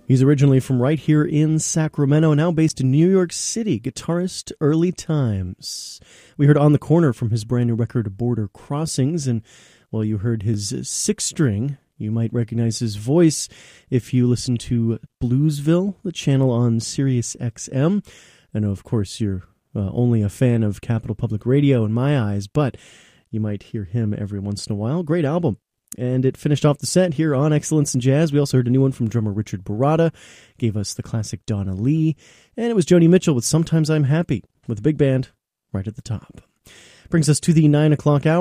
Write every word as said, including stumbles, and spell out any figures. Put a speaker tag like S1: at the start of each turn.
S1: He's originally from right here in Sacramento, now based in New York City, guitarist Early Times. We heard On the Corner from his brand new record, Border Crossings, and, well, you heard his six-string. You might recognize his voice if you listen to Bluesville, the channel on Sirius X M. I know, of course, you're uh, only a fan of Capital Public Radio in my eyes, but you might hear him every once in a while. Great album. And it finished off the set here on Excellence in Jazz. We also heard a new one from drummer Richard Baratta, gave us the classic Donna Lee, and it was Joni Mitchell with Sometimes I'm Happy, with a big band right at the top. Brings us to the nine o'clock hour.